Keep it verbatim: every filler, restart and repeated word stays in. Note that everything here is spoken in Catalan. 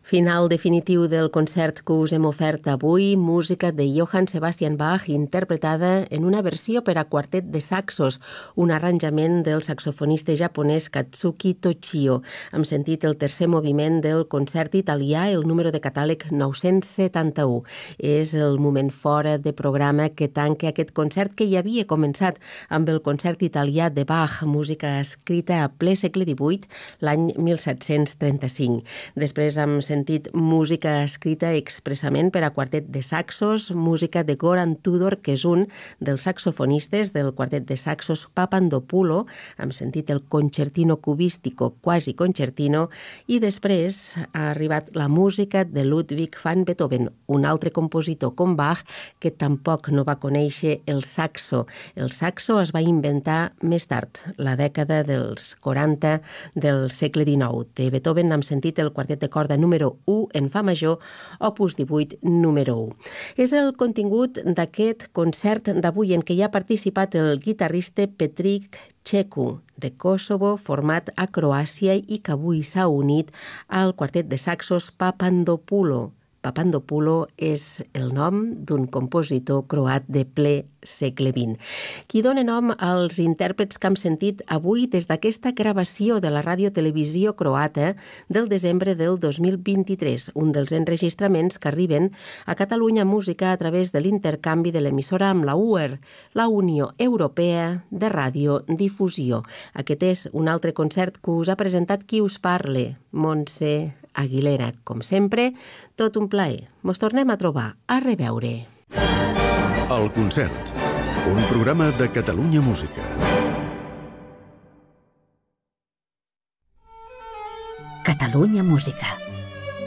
Final definitiu del concert que us hem ofert avui, música de Johann Sebastian Bach interpretada en una versió per a quartet de saxos, un arranjament del saxofonista japonès Katsuki Toshio. Hem sentit el tercer moviment del concert italià, el número de catàleg nou-cents setanta-u. És el moment fora de programa que tanca aquest concert que ja havia començat amb el concert italià de Bach, música escrita a ple segle divuit, l'any mil set-cents trenta-cinc. Després hem sentit sentit música escrita expressament per a quartet de saxos, música de Goran Tudor, que és un dels saxofonistes del quartet de saxos Papandopulo, hem sentit el concertino cubístico, quasi concertino, i després ha arribat la música de Ludwig van Beethoven, un altre compositor com Bach que tampoc no va conèixer el saxo. El saxo es va inventar més tard, la dècada dels quaranta del segle dinou. De Beethoven hem sentit el quartet de corda número u en fa major, opus divuit, número u. És el contingut d'aquest concert d'avui en què hi ha participat el guitarrista Petrik Ceku, de Kosovo, format a Croàcia i que avui s'ha unit al quartet de saxos Papandopulo. Papandopulo és el nom d'un compositor croat de ple segle vint, qui dona nom als intèrprets que hem sentit avui des d'aquesta gravació de la ràdio-televisió croata del desembre del dos mil vint-i-tres, un dels enregistraments que arriben a Catalunya Música a través de l'intercanvi de l'emissora amb la U E R, la Unió Europea de Radiodifusió. Aquest és un altre concert que us ha presentat qui us parle, Montse Aguilera. Com sempre, tot un plaer. Mos tornem a trobar. A reveure. El concert, un programa de Catalunya Música. Catalunya Música.